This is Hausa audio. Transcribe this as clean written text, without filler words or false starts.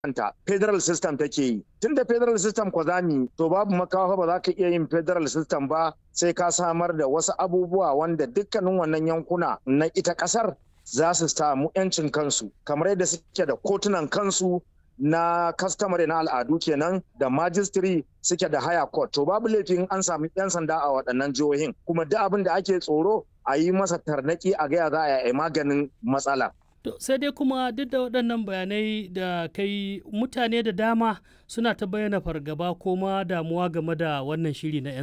kanta federal system take yi. Tun da federal system kwazami to babu makawa ba za ka iya yin federal system ba sai ka samar da wasu abubuwa wanda dukkanin wannan yankuna na ita kasar za su samu 'yancin kansu kamar yadda suke da kotunan kansu na customary na al'adu kenan da majistri suke da higher court. To babu laifin an sami 'yan sanda a waɗannan jihohin kuma duk abin da ake tsoro a yi masa tarnaki a gaya za a yi maganin matsala. To sai dai kuma duk da waɗannan bayanai da kai mutane da dama suna ta bayyana fargaba ko ma damuwa game da wannan shiri na 'yan